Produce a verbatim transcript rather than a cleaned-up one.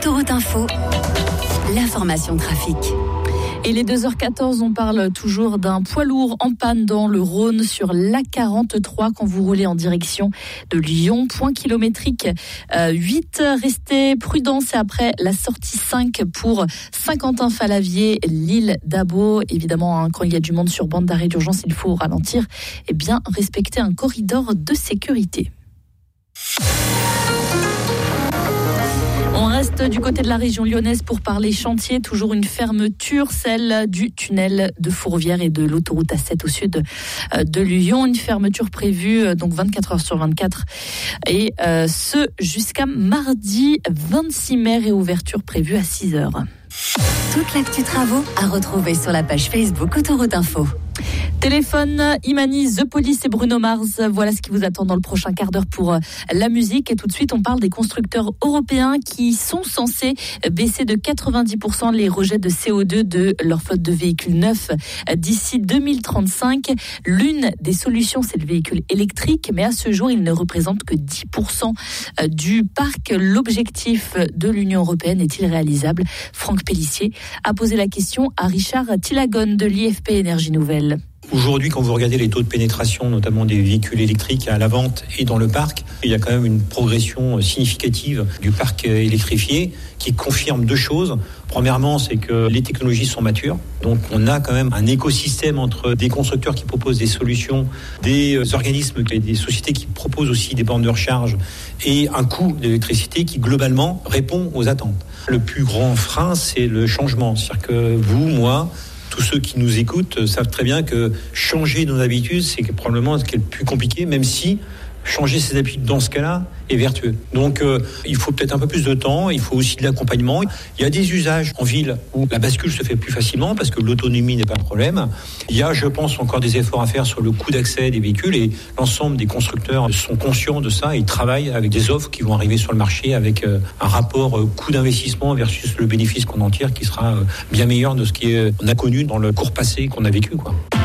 Autoroute Info, l'information trafic. Et les deux heures quatorze, on parle toujours d'un poids lourd en panne dans le Rhône sur l'A quarante-trois quand vous roulez en direction de Lyon. Point kilométrique euh, huit. Restez prudents, c'est après la sortie cinq pour Saint-Quentin-Fallavier, l'île d'Abo. Évidemment, hein, quand il y a du monde sur bande d'arrêt d'urgence, il faut ralentir et bien respecter un corridor de sécurité. On reste du côté de la région lyonnaise pour parler chantier. Toujours une fermeture, celle du tunnel de Fourvière et de l'autoroute A sept au sud de Lyon. Une fermeture prévue donc vingt-quatre heures sur vingt-quatre et euh, ce jusqu'à mardi vingt-six mai, réouverture prévue à six heures. Toute l'actu travaux à retrouver sur la page Facebook Autoroute Info. Téléphone, Imani, The Police et Bruno Mars. Voilà ce qui vous attend dans le prochain quart d'heure pour la musique. Et tout de suite, on parle des constructeurs européens qui sont censés baisser de quatre-vingt-dix pour cent les rejets de C O deux de leur flotte de véhicules neufs d'ici deux mille trente-cinq. L'une des solutions, c'est le véhicule électrique, mais à ce jour, il ne représente que dix pour cent du parc. L'objectif de l'Union européenne est-il réalisable ? Franck Pellissier a posé la question à Richard Tilagon de l'I F P Énergie Nouvelle. Aujourd'hui, quand vous regardez les taux de pénétration, notamment des véhicules électriques à la vente et dans le parc, il y a quand même une progression significative du parc électrifié qui confirme deux choses. Premièrement, c'est que les technologies sont matures. Donc, on a quand même un écosystème entre des constructeurs qui proposent des solutions, des organismes, des sociétés qui proposent aussi des bornes de recharge et un coût d'électricité qui, globalement, répond aux attentes. Le plus grand frein, c'est le changement. C'est-à-dire que vous, moi, tous ceux qui nous écoutent savent très bien que changer nos habitudes, c'est probablement ce qui est le plus compliqué, même si changer ses habitudes dans ce cas-là est vertueux. Donc euh, il faut peut-être un peu plus de temps, il faut aussi de l'accompagnement. Il y a des usages en ville où la bascule se fait plus facilement parce que l'autonomie n'est pas un problème. Il y a, je pense, encore des efforts à faire sur le coût d'accès des véhicules et l'ensemble des constructeurs sont conscients de ça et travaillent avec des offres qui vont arriver sur le marché avec euh, un rapport euh, coût d'investissement versus le bénéfice qu'on en tire qui sera euh, bien meilleur de ce qu'on a connu dans le court passé qu'on a vécu, quoi.